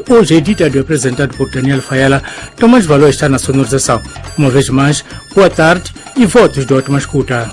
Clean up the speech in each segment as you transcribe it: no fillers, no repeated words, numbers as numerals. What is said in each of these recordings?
hoje é editado e apresentado por Daniel Fayala. Tomás Valor está na sonorização. Uma vez mais, boa tarde e votos de ótima escuta.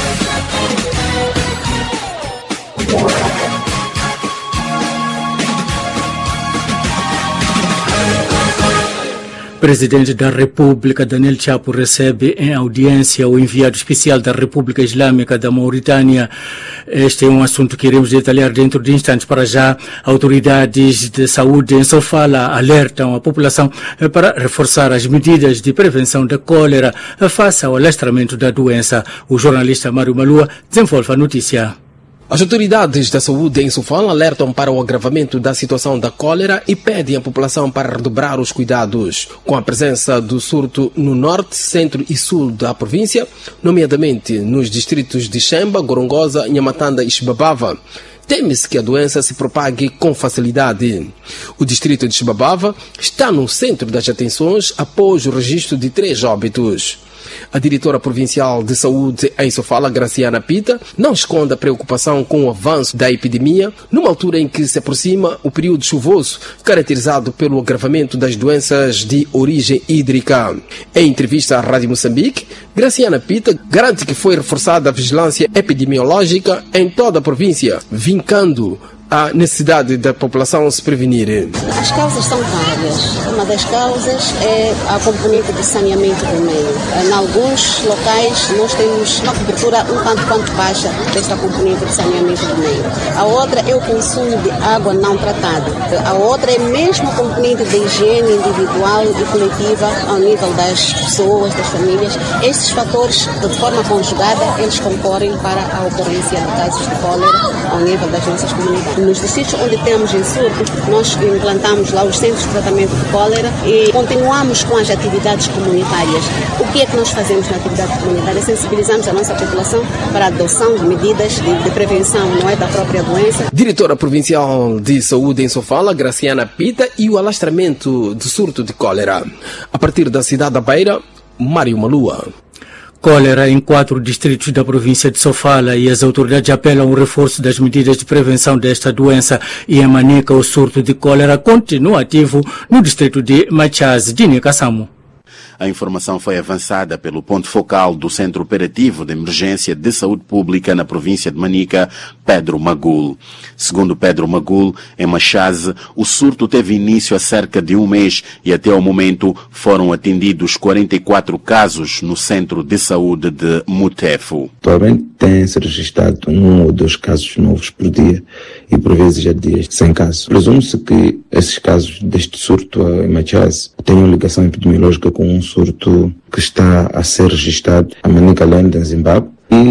Presidente da República, Daniel Chapo, recebe em audiência o enviado especial da República Islâmica da Mauritânia. Este é um assunto que iremos detalhar dentro de instantes. Para já, autoridades de saúde em Sofala alertam a população para reforçar as medidas de prevenção da cólera face ao alastramento da doença. O jornalista Mário Malua desenvolve a notícia. As autoridades da saúde em Sofala alertam para o agravamento da situação da cólera e pedem à população para redobrar os cuidados. Com a presença do surto no norte, centro e sul da província, nomeadamente nos distritos de Xemba, Gorongosa, Nhamatanda e Xibabava, teme-se que a doença se propague com facilidade. O distrito de Xibabava está no centro das atenções após o registro de 3 óbitos. A diretora provincial de saúde em Sofala, Graciana Pita, não esconde a preocupação com o avanço da epidemia, numa altura em que se aproxima o período chuvoso, caracterizado pelo agravamento das doenças de origem hídrica. Em entrevista à Rádio Moçambique, Graciana Pita garante que foi reforçada a vigilância epidemiológica em toda a província, vincando a necessidade da população se prevenir. As causas são várias. Uma das causas é a componente de saneamento do meio. Em alguns locais nós temos uma cobertura um tanto quanto baixa desta componente de saneamento do meio. A outra é o consumo de água não tratada. A outra é mesmo a componente de higiene individual e coletiva ao nível das pessoas, das famílias. Estes fatores, de forma conjugada, eles concorrem para a ocorrência de casos de cólera ao nível das nossas comunidades. Nos distritos onde temos em surto, nós implantamos lá os centros de tratamento de cólera e continuamos com as atividades comunitárias. O que é que nós fazemos na atividade comunitária? Sensibilizamos a nossa população para a adoção de medidas de prevenção, não é, da própria doença. Diretora Provincial de Saúde em Sofala, Graciana Pita, e o alastramento de surto de cólera. A partir da cidade da Beira, Mário Malua. Cólera em 4 distritos da província de Sofala e as autoridades apelam ao reforço das medidas de prevenção desta doença. E em Manica, o surto de cólera continua ativo no distrito de Machaz, de Nicassamo. A informação foi avançada pelo ponto focal do Centro Operativo de Emergência de Saúde Pública na província de Manica, Pedro Magul. Segundo Pedro Magul, em Machaz, o surto teve início há cerca de um mês e até ao momento foram atendidos 44 casos no Centro de Saúde de Mutefo. Atualmente tem-se registrado 1 ou 2 casos novos por dia e por vezes há dias sem casos. Presume-se que esses casos deste surto em Machaz tenham ligação epidemiológica com um surto que está a ser registrado a Manicaland, em Zimbábue,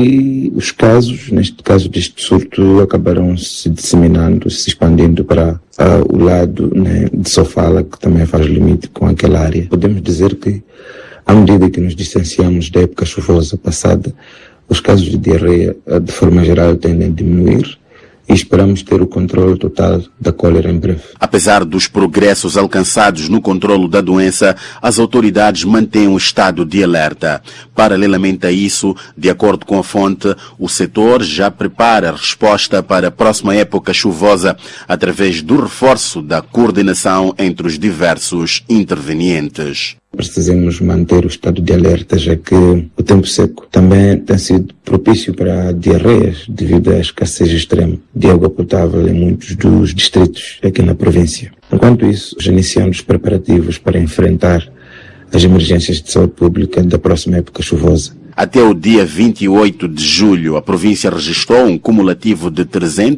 e os casos, neste caso deste surto, acabaram se disseminando, se expandindo para o lado, né, de Sofala, que também faz limite com aquela área. Podemos dizer que, à medida que nos distanciamos da época chuvosa passada, os casos de diarreia, de forma geral, tendem a diminuir. E esperamos ter o controle total da cólera em breve. Apesar dos progressos alcançados no controlo da doença, as autoridades mantêm um estado de alerta. Paralelamente a isso, de acordo com a fonte, o setor já prepara a resposta para a próxima época chuvosa através do reforço da coordenação entre os diversos intervenientes. Precisamos manter o estado de alerta, já que o tempo seco também tem sido propício para diarreias devido à escassez extrema de água potável em muitos dos distritos aqui na província. Enquanto isso, já iniciamos os preparativos para enfrentar as emergências de saúde pública da próxima época chuvosa. Até o dia 28 de julho, a província registrou um cumulativo de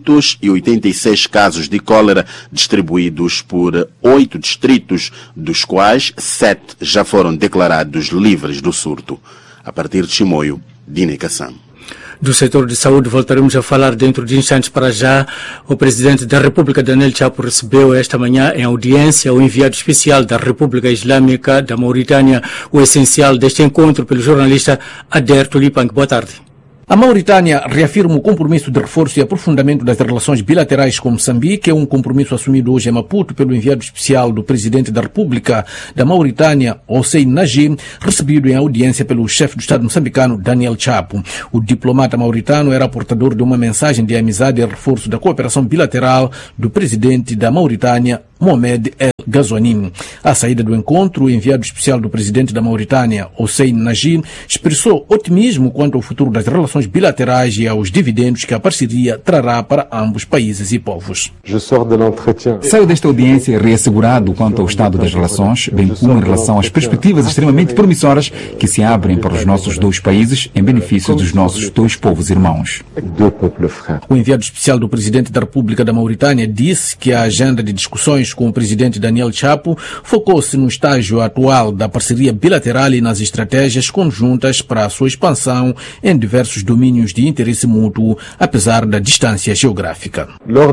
386 casos de cólera distribuídos por 8 distritos, dos quais 7 já foram declarados livres do surto. A partir de Chimoio, Dine Kassam. Do setor de saúde voltaremos a falar dentro de instantes. Para já, o presidente da República, Daniel Chapo, recebeu esta manhã em audiência o enviado especial da República Islâmica da Mauritânia. O essencial deste encontro pelo jornalista Aderto Lipang. Boa tarde. A Mauritânia reafirma o compromisso de reforço e aprofundamento das relações bilaterais com Moçambique. É um compromisso assumido hoje em Maputo pelo enviado especial do presidente da República da Mauritânia, Hossein Najib, recebido em audiência pelo chefe do Estado moçambicano, Daniel Chapo. O diplomata mauritano era portador de uma mensagem de amizade e reforço da cooperação bilateral do presidente da Mauritânia, Mohamed El gasoanin. À saída do encontro, o enviado especial do presidente da Mauritânia, Hossein Najib, expressou otimismo quanto ao futuro das relações bilaterais e aos dividendos que a parceria trará para ambos países e povos. Saio desta audiência reassegurado quanto ao estado das relações, bem como em relação às perspectivas extremamente promissoras que se abrem para os nossos dois países em benefício dos nossos dois povos irmãos. O enviado especial do presidente da República da Mauritânia disse que a agenda de discussões com o presidente Daniel Chapo focou-se no estágio atual da parceria bilateral e nas estratégias conjuntas para a sua expansão em diversos domínios de interesse mútuo, apesar da distância geográfica.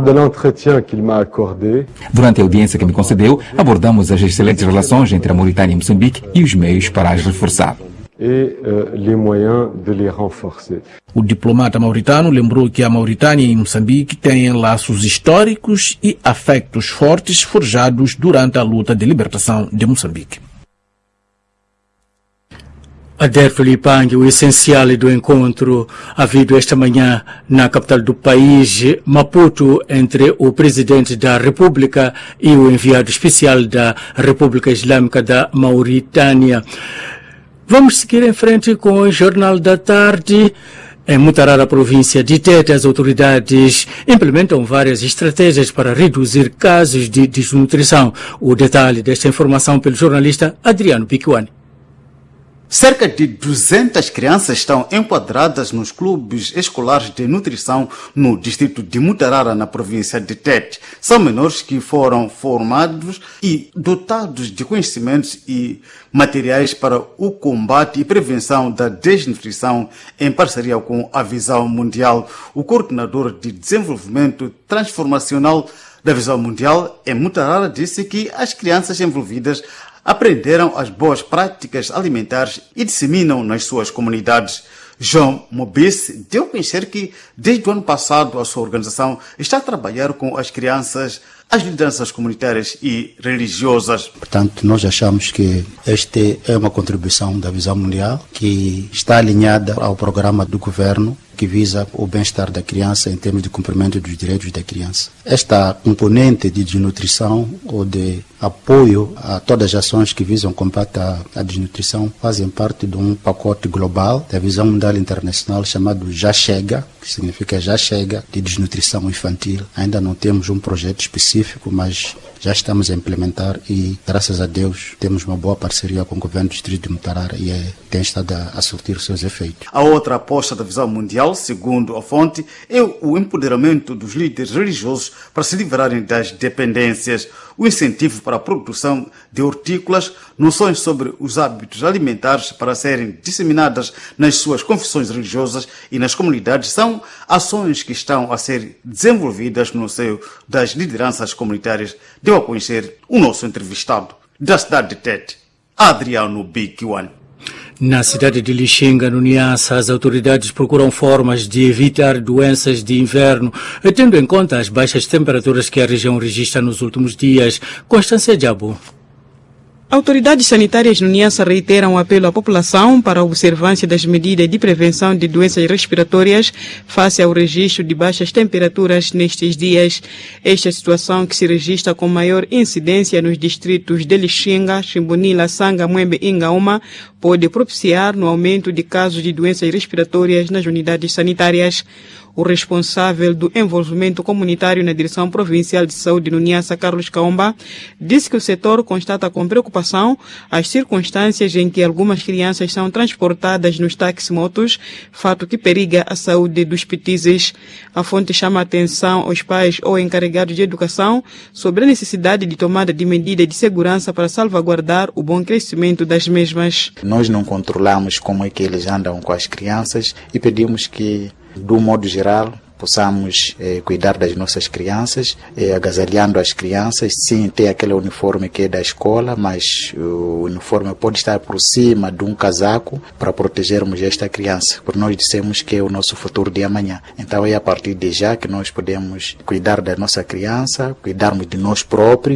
Durante a audiência que me concedeu, abordamos as excelentes relações entre a Mauritânia e Moçambique e os meios para as reforçar. O diplomata mauritano lembrou que a Mauritânia e Moçambique têm laços históricos e afetos fortes forjados durante a luta de libertação de Moçambique. Ader Filipang, o essencial do encontro havido esta manhã na capital do país, Maputo, entre o presidente da República e o enviado especial da República Islâmica da Mauritânia. Vamos seguir em frente com o Jornal da Tarde. Em Mutarara, província de Tete, as autoridades implementam várias estratégias para reduzir casos de desnutrição. O detalhe desta informação pelo jornalista Adriano Piquani. Cerca de 200 crianças estão enquadradas nos clubes escolares de nutrição no distrito de Mutarara, na província de Tete. São menores que foram formados e dotados de conhecimentos e materiais para o combate e prevenção da desnutrição em parceria com a Visão Mundial. O coordenador de desenvolvimento transformacional da Visão Mundial em Mutarara disse que as crianças envolvidas aprenderam as boas práticas alimentares e disseminam nas suas comunidades. João Mobisse deu a conhecer que, desde o ano passado, a sua organização está a trabalhar com as crianças, as lideranças comunitárias e religiosas. Portanto, nós achamos que esta é uma contribuição da Visão Mundial que está alinhada ao programa do governo que visa o bem-estar da criança em termos de cumprimento dos direitos da criança. Esta componente de desnutrição ou de apoio a todas as ações que visam combate à desnutrição fazem parte de um pacote global da Visão Mundial Internacional chamado Já Chega, que significa Já Chega, de desnutrição infantil. Ainda não temos um projeto específico, mas já estamos a implementar e, graças a Deus, temos uma boa parceria com o governo do distrito de Mutarara e tem estado a surtir os seus efeitos. A outra aposta da Visão Mundial, segundo a fonte, é o empoderamento dos líderes religiosos para se livrarem das dependências, o incentivo para a produção de hortícolas, noções sobre os hábitos alimentares para serem disseminadas nas suas confissões religiosas e nas comunidades são ações que estão a ser desenvolvidas no seio das lideranças comunitárias. Deu a conhecer o nosso entrevistado da cidade de Tete, Adriano Biquiwan. Na cidade de Lixinga, no Niassa, as autoridades procuram formas de evitar doenças de inverno, tendo em conta as baixas temperaturas que a região registra nos últimos dias. Constância Diabo. Autoridades sanitárias no Niassa reiteram o apelo à população para a observância das medidas de prevenção de doenças respiratórias face ao registro de baixas temperaturas nestes dias. Esta situação que se registra com maior incidência nos distritos de Lixinga, Chimbunila, Sanga, Mwembe e Ngauma pode propiciar no aumento de casos de doenças respiratórias nas unidades sanitárias. O responsável do envolvimento comunitário na Direção Provincial de Saúde no Niassa, Carlos Kaomba, disse que o setor constata com preocupação as circunstâncias em que algumas crianças são transportadas nos taximotos, fato que periga a saúde dos petizes. A fonte chama a atenção aos pais ou encarregados de educação sobre a necessidade de tomada de medidas de segurança para salvaguardar o bom crescimento das mesmas. Nós não controlamos como é que eles andam com as crianças e pedimos que, do modo geral, possamos cuidar das nossas crianças, agasalhando as crianças. Sim, tem aquele uniforme que é da escola, mas o uniforme pode estar por cima de um casaco para protegermos esta criança, porque nós dissemos que é o nosso futuro de amanhã. Então é a partir de já que nós podemos cuidar da nossa criança, cuidarmos de nós próprios,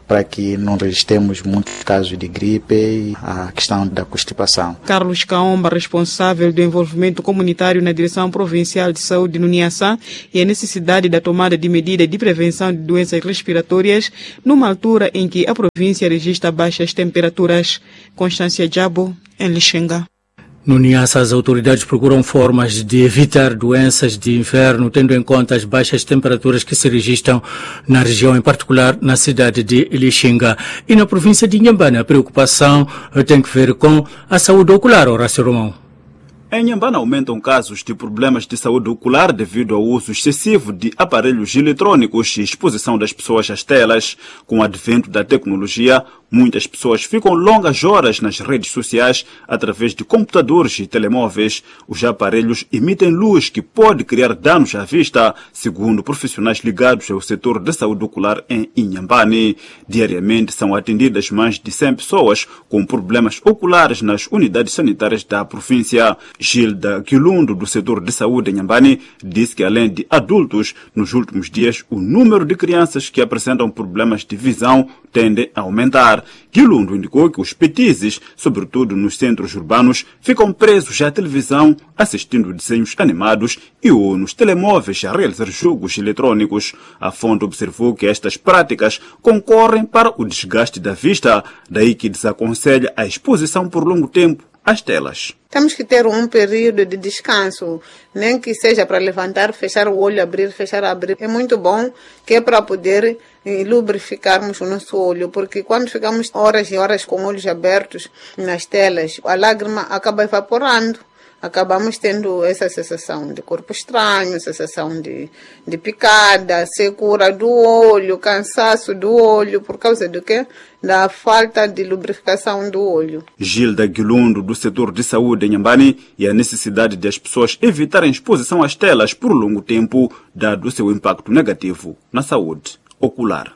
para que não registremos muitos casos de gripe e a questão da constipação. Carlos Kaomba, responsável do envolvimento comunitário na Direção Provincial de Saúde no Niassa, e a necessidade da tomada de medidas de prevenção de doenças respiratórias numa altura em que a província registra baixas temperaturas. Constância Jabo, em Lixinga. No Niassa, as autoridades procuram formas de evitar doenças de inverno, tendo em conta as baixas temperaturas que se registram na região, em particular na cidade de Lixinga. E na província de Inhambane, a preocupação tem que ver com a saúde ocular, Horácio Romão. Em Inhambane aumentam casos de problemas de saúde ocular devido ao uso excessivo de aparelhos eletrônicos e exposição das pessoas às telas. Com o advento da tecnologia, muitas pessoas ficam longas horas nas redes sociais através de computadores e telemóveis. Os aparelhos emitem luz que pode criar danos à vista, segundo profissionais ligados ao setor da saúde ocular em Inhambane. Diariamente são atendidas mais de 100 pessoas com problemas oculares nas unidades sanitárias da província. Gilda Quilundo, do setor de saúde em Inhambane, disse que além de adultos, nos últimos dias o número de crianças que apresentam problemas de visão tende a aumentar. Quilundo indicou que os petizes, sobretudo nos centros urbanos, ficam presos à televisão, assistindo desenhos animados e ou nos telemóveis a realizar jogos eletrônicos. A fonte observou que estas práticas concorrem para o desgaste da vista, daí que desaconselha a exposição por longo tempo às telas. Temos que ter um período de descanso, nem que seja para levantar, fechar o olho, abrir, fechar, abrir. É muito bom, que é para poder lubrificarmos o nosso olho, porque quando ficamos horas e horas com olhos abertos nas telas, a lágrima acaba evaporando. Acabamos tendo essa sensação de corpo estranho, sensação de picada, secura do olho, cansaço do olho, por causa do quê? Da falta de lubrificação do olho. Gilda Quilundo, do setor de saúde em Inhambane, e a necessidade de as pessoas evitarem exposição às telas por longo tempo, dado o seu impacto negativo na saúde ocular.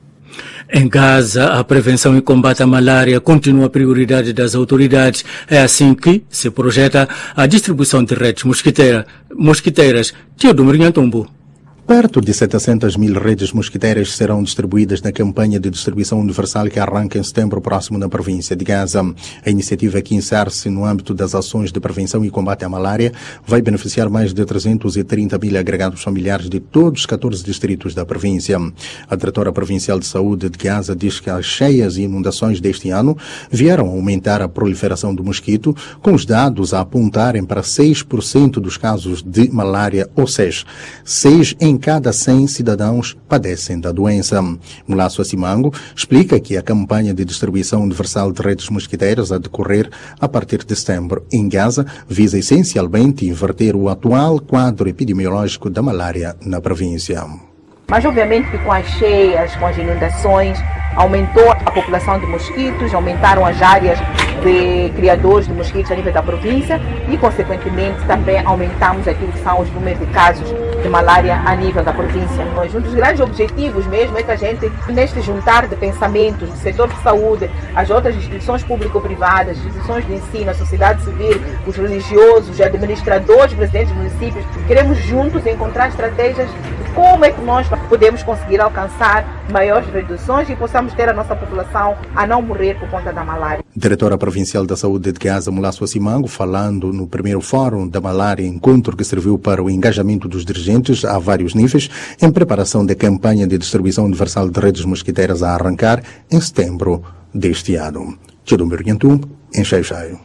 Em Gaza, a prevenção e combate à malária continua a prioridade das autoridades. É assim que se projeta a distribuição de redes mosquiteiras. Teodomiro Nhantumbo. Perto de 700 mil redes mosquiteiras serão distribuídas na campanha de distribuição universal que arranca em setembro próximo na província de Gaza. A iniciativa, que insere-se no âmbito das ações de prevenção e combate à malária, vai beneficiar mais de 330 mil agregados familiares de todos os 14 distritos da província. A diretora provincial de saúde de Gaza diz que as cheias e inundações deste ano vieram aumentar a proliferação do mosquito, com os dados a apontarem para 6% dos casos de malária, ou seja, 6 em cada 100 cidadãos padecem da doença. Mulasso Assimango explica que a campanha de distribuição universal de redes mosquiteiras a decorrer a partir de setembro em Gaza visa essencialmente inverter o atual quadro epidemiológico da malária na província. Mas obviamente que com as cheias, com as inundações, aumentou a população de mosquitos, aumentaram as áreas de criadores de mosquitos a nível da província e, consequentemente, também aumentamos aquilo que são os números de casos de malária a nível da província. Mas um dos grandes objetivos mesmo é que a gente, neste juntar de pensamentos do setor de saúde, as outras instituições público-privadas, instituições de ensino, a sociedade civil, os religiosos, os administradores, presidentes de municípios, queremos juntos encontrar estratégias de como é que nós podemos conseguir alcançar maiores reduções e possamos ter a nossa população a não morrer por conta da malária. Diretora Provincial da Saúde de Gaza, Mulasso Assimango, falando no primeiro Fórum da Malária, encontro que serviu para o engajamento dos dirigentes a vários níveis, em preparação da campanha de distribuição universal de redes mosquiteiras a arrancar em setembro deste ano. Teodomiro Nhantumbo, em Xai-Xai.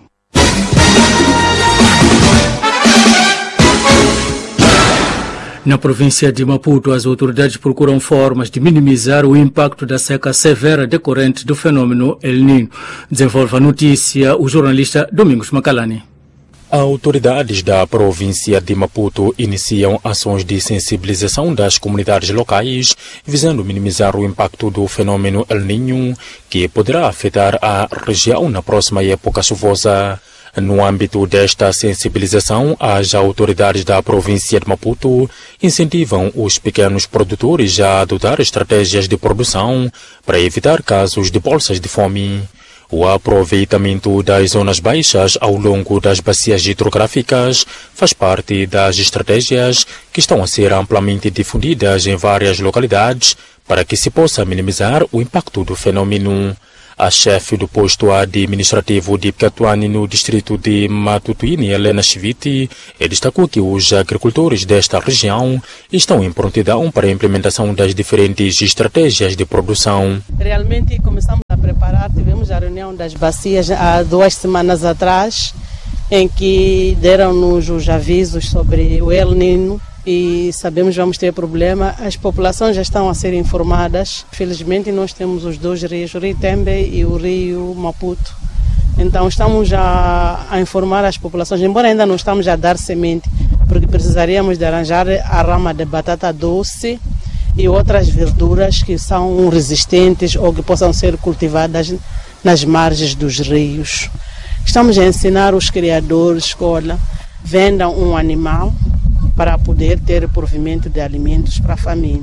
Na província de Maputo, as autoridades procuram formas de minimizar o impacto da seca severa decorrente do fenômeno El Niño. Desenvolve a notícia o jornalista Domingos Macalani. Autoridades da província de Maputo iniciam ações de sensibilização das comunidades locais, visando minimizar o impacto do fenômeno El Niño, que poderá afetar a região na próxima época chuvosa. No âmbito desta sensibilização, as autoridades da província de Maputo incentivam os pequenos produtores a adotar estratégias de produção para evitar casos de bolsas de fome. O aproveitamento das zonas baixas ao longo das bacias hidrográficas faz parte das estratégias que estão a ser amplamente difundidas em várias localidades para que se possa minimizar o impacto do fenômeno. A chefe do posto administrativo de Picatuani no distrito de Matutuini, Helena Chiviti, destacou que os agricultores desta região estão em prontidão para a implementação das diferentes estratégias de produção. Realmente começamos a preparar, tivemos a reunião das bacias há 2 semanas atrás, em que deram-nos os avisos sobre o El Niño e sabemos que vamos ter problema. As populações já estão a ser informadas. Felizmente nós temos os 2 rios, o Rio Tembe e o Rio Maputo. Então estamos a informar as populações, embora ainda não estamos a dar semente, porque precisaríamos de arranjar a rama de batata doce e outras verduras que são resistentes ou que possam ser cultivadas nas margens dos rios. Estamos a ensinar os criadores, vendam um animal para poder ter provimento de alimentos para a família.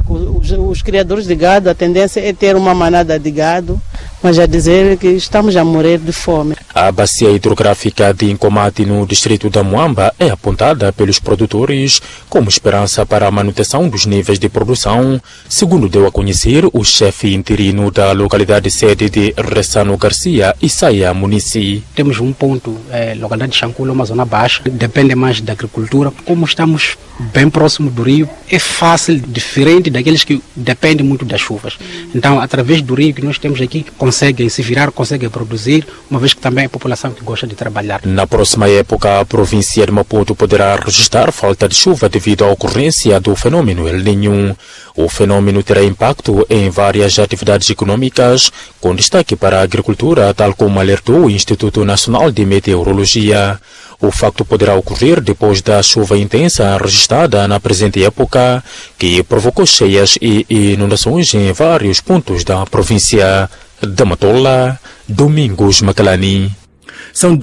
Os criadores de gado, a tendência é ter uma manada de gado, mas a dizer que estamos a morrer de fome. A bacia hidrográfica de Incomate, no distrito da Muamba, é apontada pelos produtores como esperança para a manutenção dos níveis de produção, segundo deu a conhecer o chefe interino da localidade sede de Ressano Garcia, Isaia Munici. Temos um ponto, localidade de Xanculo, uma zona baixa, depende mais da agricultura. Como estamos bem próximo do rio, é fácil, diferente daqueles que dependem muito das chuvas. Então, através do rio que nós temos aqui, conseguem se virar, conseguem produzir, uma vez que também é a população que gosta de trabalhar. Na próxima época, a província de Maputo poderá registrar falta de chuva devido à ocorrência do fenômeno El Niño. O fenômeno terá impacto em várias atividades econômicas, com destaque para a agricultura, tal como alertou o Instituto Nacional de Meteorologia. O facto poderá ocorrer depois da chuva intensa registrada na presente época, que provocou cheias e inundações em vários pontos da província. Da Matola, Domingos Macalani. São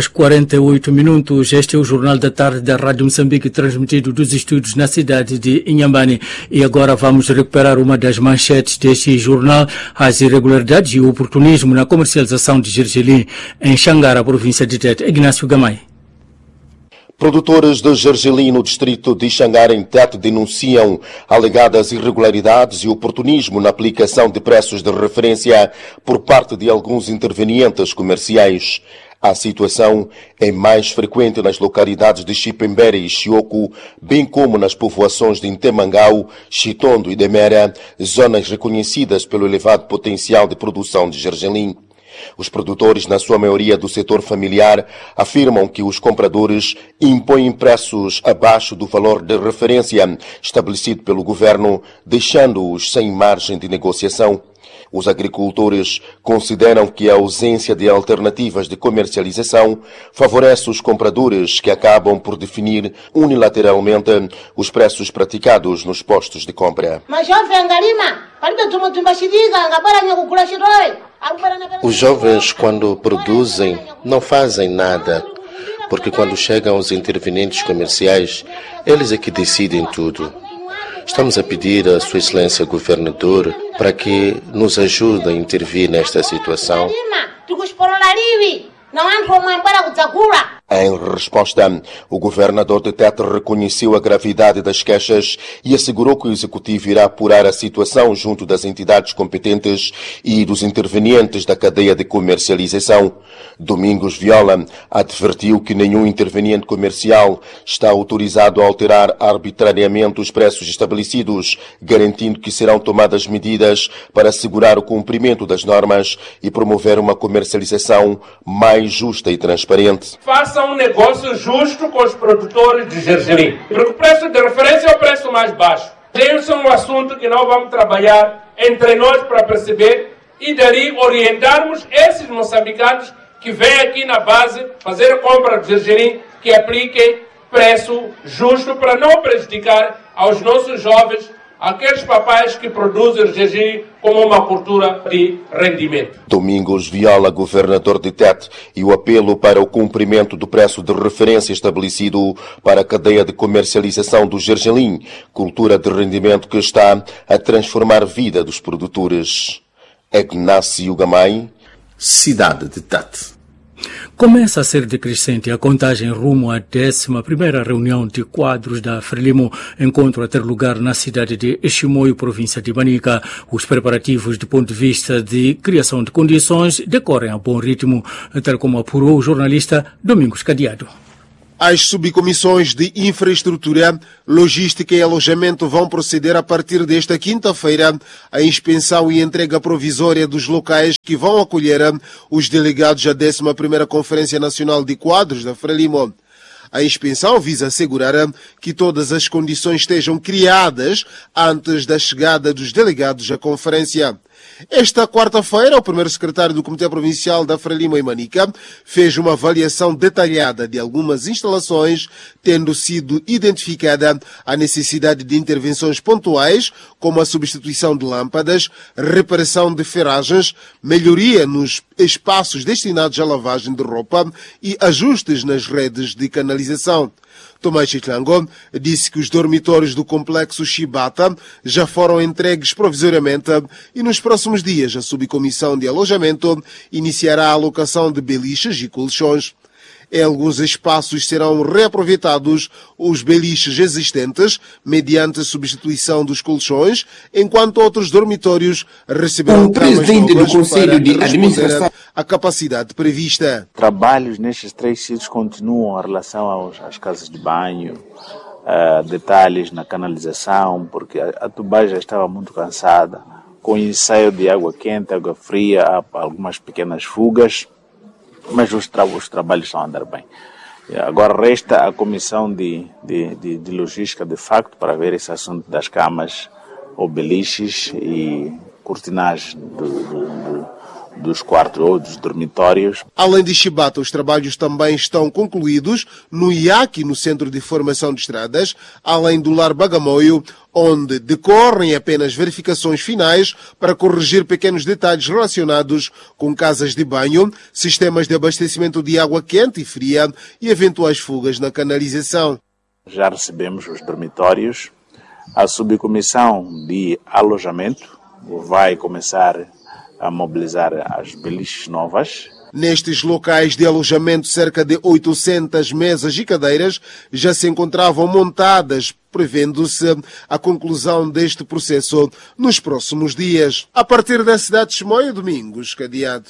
12h48. Este é o Jornal da Tarde da Rádio Moçambique, transmitido dos estúdios na cidade de Inhambane. E agora vamos recuperar uma das manchetes deste jornal: as irregularidades e o oportunismo na comercialização de gergelim em Xangara, província de Tete. Ignácio Gamay. Produtores de gergelim no distrito de Xangara, em Tete, denunciam alegadas irregularidades e oportunismo na aplicação de preços de referência por parte de alguns intervenientes comerciais. A situação é mais frequente nas localidades de Chipembere e Chioco, bem como nas povoações de Intemangau, Chitondo e Demera, zonas reconhecidas pelo elevado potencial de produção de gergelim. Os produtores, na sua maioria do setor familiar, afirmam que os compradores impõem preços abaixo do valor de referência estabelecido pelo governo, deixando-os sem margem de negociação. Os agricultores consideram que a ausência de alternativas de comercialização favorece os compradores, que acabam por definir unilateralmente os preços praticados nos postos de compra. Os jovens, quando produzem, não fazem nada, porque quando chegam os intervenientes comerciais, eles é que decidem tudo. Estamos a pedir à Sua Excelência Governador para que nos ajude a intervir nesta situação. Em resposta, o governador de Tete reconheceu a gravidade das queixas e assegurou que o executivo irá apurar a situação junto das entidades competentes e dos intervenientes da cadeia de comercialização. Domingos Viola advertiu que nenhum interveniente comercial está autorizado a alterar arbitrariamente os preços estabelecidos, garantindo que serão tomadas medidas para assegurar o cumprimento das normas e promover uma comercialização mais justa e transparente. Faça um negócio justo com os produtores de gergelim, porque o preço de referência é o preço mais baixo. Esse é um assunto que nós vamos trabalhar entre nós para perceber e daí orientarmos esses moçambicanos que vêm aqui na base fazer a compra de gergelim, que apliquem preço justo para não prejudicar aos nossos jovens, aqueles papais que produzem gergelim como uma cultura de rendimento. Domingos Viola, governador de Tete, e o apelo para o cumprimento do preço de referência estabelecido para a cadeia de comercialização do gergelim, cultura de rendimento que está a transformar a vida dos produtores. Ignácio Gamay, cidade de Tete. Começa a ser decrescente a contagem rumo à 11ª reunião de quadros da Frelimo, encontro a ter lugar na cidade de Chimoio, província de Manica. Os preparativos do ponto de vista de criação de condições decorrem a bom ritmo, tal como apurou o jornalista Domingos Cadeado. As subcomissões de infraestrutura, logística e alojamento vão proceder a partir desta quinta-feira à inspeção e entrega provisória dos locais que vão acolher os delegados à 11ª Conferência Nacional de Quadros da Frelimo. A inspeção visa assegurar que todas as condições estejam criadas antes da chegada dos delegados à conferência. Esta quarta-feira, o primeiro secretário do Comitê Provincial da Frelimo em Manica fez uma avaliação detalhada de algumas instalações, tendo sido identificada a necessidade de intervenções pontuais, como a substituição de lâmpadas, reparação de ferragens, melhoria nos espaços destinados à lavagem de roupa e ajustes nas redes de canalização. Tomás Chitlango disse que os dormitórios do complexo Shibata já foram entregues provisoriamente e nos próximos dias a subcomissão de alojamento iniciará a alocação de beliches e colchões. Em alguns espaços serão reaproveitados os beliches existentes mediante a substituição dos colchões, enquanto outros dormitórios receberão camas novas para responder à capacidade prevista. Trabalhos nestes 3 sítios continuam em relação às casas de banho, detalhes na canalização, porque a tubagem já estava muito cansada. Com o ensaio de água quente, água fria, há algumas pequenas fugas, mas os trabalhos estão a andar bem. Agora resta a comissão de logística, de facto, para ver esse assunto das camas ou beliches e cortinagem dos quartos ou dos dormitórios. Além de Shibata, os trabalhos também estão concluídos no IAC, no Centro de Formação de Estradas, além do Lar Bagamoio, onde decorrem apenas verificações finais para corrigir pequenos detalhes relacionados com casas de banho, sistemas de abastecimento de água quente e fria e eventuais fugas na canalização. Já recebemos os dormitórios. A subcomissão de alojamento vai começar a mobilizar as beliches novas. Nestes locais de alojamento, cerca de 800 mesas e cadeiras já se encontravam montadas, prevendo-se a conclusão deste processo nos próximos dias. A partir da cidade de Chimoio, Domingos Cadeado.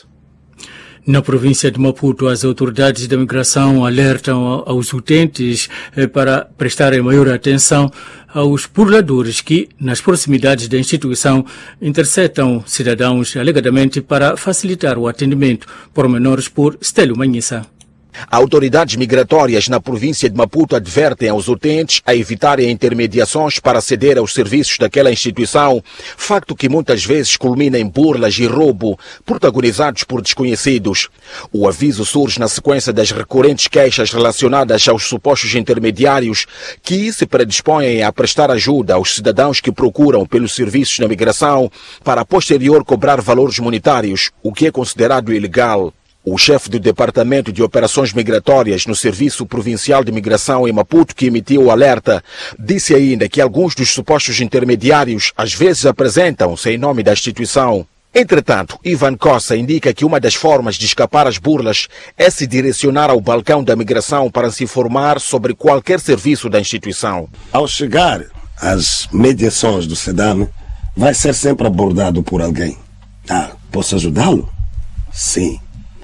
Na província de Maputo, as autoridades da migração alertam aos utentes para prestarem maior atenção aos burladores que, nas proximidades da instituição, interceptam cidadãos alegadamente para facilitar o atendimento. Pormenores por Stélio Manhissa. Autoridades migratórias na província de Maputo advertem aos utentes a evitarem intermediações para aceder aos serviços daquela instituição, facto que muitas vezes culmina em burlas e roubo, protagonizados por desconhecidos. O aviso surge na sequência das recorrentes queixas relacionadas aos supostos intermediários que se predispõem a prestar ajuda aos cidadãos que procuram pelos serviços da migração para posterior cobrar valores monetários, o que é considerado ilegal. O chefe do Departamento de Operações Migratórias no Serviço Provincial de Migração em Maputo, que emitiu o alerta, disse ainda que alguns dos supostos intermediários às vezes apresentam-se em nome da instituição. Entretanto, Ivan Cossa indica que uma das formas de escapar às burlas é se direcionar ao balcão da migração para se informar sobre qualquer serviço da instituição. Ao chegar às mediações do SEDAM, vai ser sempre abordado por alguém. Posso ajudá-lo? Sim.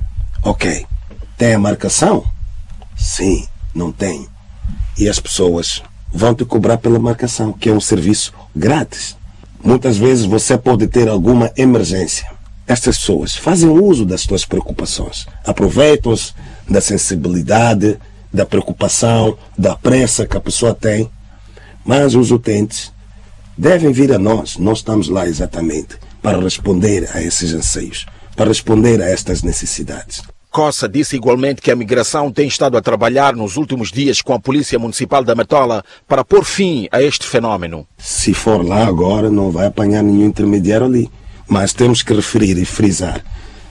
Ok. Tem a marcação? Sim, não tenho. E as pessoas vão te cobrar pela marcação, que é um serviço grátis. Muitas vezes você pode ter alguma emergência. Estas pessoas fazem uso das suas preocupações. Aproveitam-se da sensibilidade, da preocupação, da pressa que a pessoa tem. Mas os utentes devem vir a nós. Nós estamos lá exatamente para responder a esses anseios, para responder a estas necessidades. Cossa disse igualmente que a migração tem estado a trabalhar nos últimos dias com a Polícia Municipal da Matola para pôr fim a este fenómeno. Se for lá agora, não vai apanhar nenhum intermediário ali. Mas temos que referir e frisar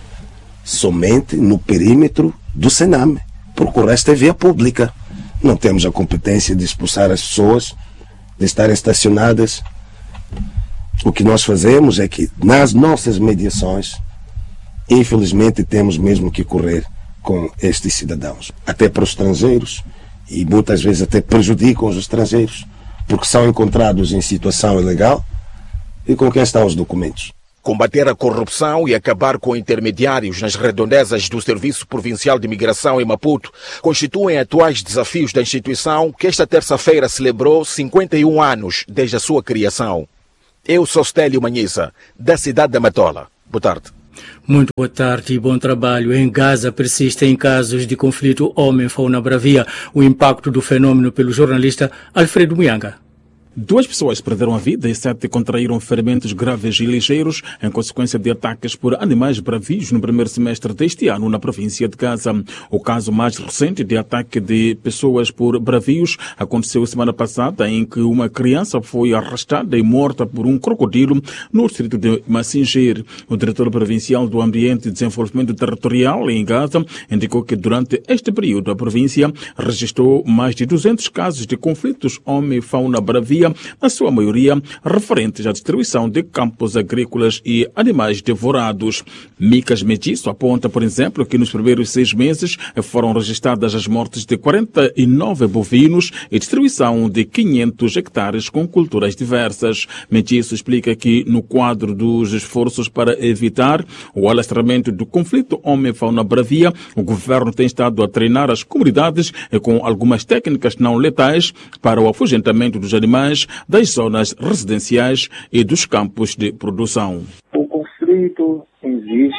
somente no perímetro do Sename, porque o resto é via pública. Não temos a competência de expulsar as pessoas, de estarem estacionadas. O que nós fazemos é que nas nossas mediações, infelizmente temos mesmo que correr com estes cidadãos, até para os estrangeiros, e muitas vezes até prejudicam os estrangeiros, porque são encontrados em situação ilegal e com quem estão os documentos. Combater a corrupção e acabar com intermediários nas redondezas do Serviço Provincial de Imigração em Maputo constituem atuais desafios da instituição, que esta terça-feira celebrou 51 anos desde a sua criação. Eu sou Stélio Manhisa, da cidade da Matola. Boa tarde. Muito boa tarde e bom trabalho. Em Gaza persistem casos de conflito homem-fauna bravia. O impacto do fenômeno pelo jornalista Alfredo Muyanga. 2 pessoas perderam a vida e 7 contraíram ferimentos graves e ligeiros em consequência de ataques por animais bravios no primeiro semestre deste ano na província de Gaza. O caso mais recente de ataque de pessoas por bravios aconteceu semana passada, em que uma criança foi arrastada e morta por um crocodilo no distrito de Massinger. O diretor provincial do Ambiente e Desenvolvimento Territorial em Gaza indicou que durante este período a província registrou mais de 200 casos de conflitos homem-fauna bravia, na sua maioria referentes à destruição de campos agrícolas e animais devorados. Micas Mediço aponta, por exemplo, que nos primeiros 6 meses foram registradas as mortes de 49 bovinos e destruição de 500 hectares com culturas diversas. Mediço explica que, no quadro dos esforços para evitar o alastramento do conflito homem-fauna bravia, o governo tem estado a treinar as comunidades com algumas técnicas não letais para o afugentamento dos animais das zonas residenciais e dos campos de produção. O conflito existe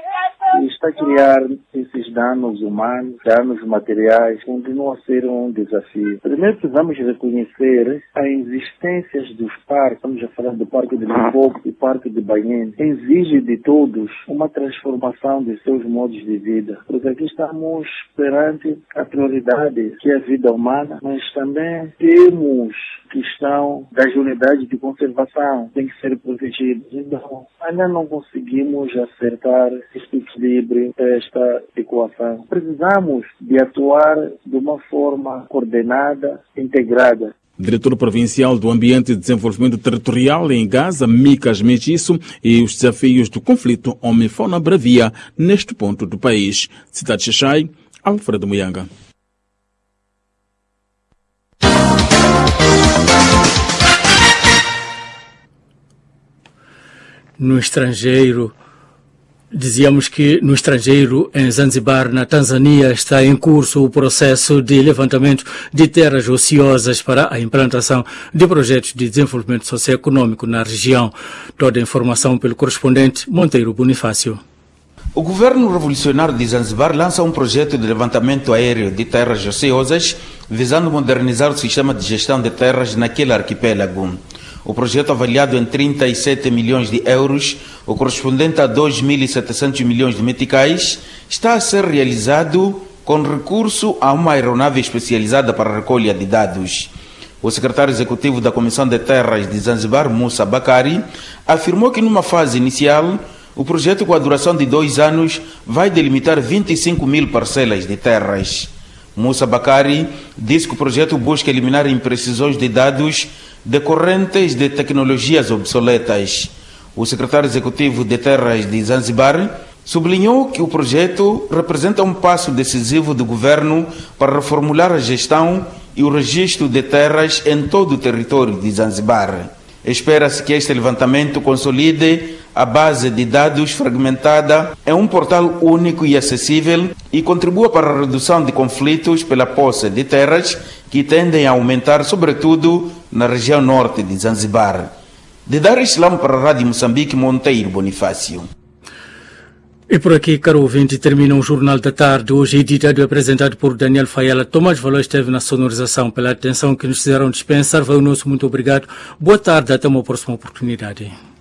e está a criar esses danos humanos, danos materiais, continua a ser um desafio. Primeiro precisamos reconhecer a existência dos parques, estamos a falar do Parque de Limpopo e Parque de Banhene, exige de todos uma transformação de seus modos de vida, porque aqui estamos perante a prioridade que é a vida humana, mas também temos questão das unidades de conservação, tem que ser protegidas. Então, ainda não conseguimos acertar este equilíbrio, esta equação. Precisamos de atuar de uma forma coordenada, integrada. Diretor provincial do Ambiente e Desenvolvimento Territorial em Gaza, Micas Mediço, e os desafios do conflito homem-fauna bravia neste ponto do país. Cidade de Xai, Alfredo Muyanga. No estrangeiro, dizíamos que no estrangeiro, em Zanzibar, na Tanzânia, está em curso o processo de levantamento de terras ociosas para a implantação de projetos de desenvolvimento socioeconômico na região. Toda a informação pelo correspondente Monteiro Bonifácio. O governo revolucionário de Zanzibar lança um projeto de levantamento aéreo de terras ociosas, visando modernizar o sistema de gestão de terras naquele arquipélago. O projeto, avaliado em 37 milhões de euros, o correspondente a 2.700 milhões de meticais, está a ser realizado com recurso a uma aeronave especializada para a recolha de dados. O secretário executivo da Comissão de Terras de Zanzibar, Musa Bakari, afirmou que numa fase inicial, o projeto, com a duração de 2 anos, vai delimitar 25 mil parcelas de terras. Musa Bakari disse que o projeto busca eliminar imprecisões de dados decorrentes de tecnologias obsoletas. O secretário executivo de Terras de Zanzibar sublinhou que o projeto representa um passo decisivo do governo para reformular a gestão e o registro de terras em todo o território de Zanzibar. Espera-se que este levantamento consolide a base de dados fragmentada em um portal único e acessível e contribua para a redução de conflitos pela posse de terras que tendem a aumentar, sobretudo na região norte de Zanzibar. De Dar Islam para a Rádio Moçambique, Monteiro Bonifácio. E por aqui, caro ouvinte, termina o Jornal da Tarde, hoje editado e apresentado por Daniel Faiala. Tomás Valor esteve na sonorização. Pela atenção que nos fizeram dispensar, vai o nosso muito obrigado. Boa tarde, até uma próxima oportunidade.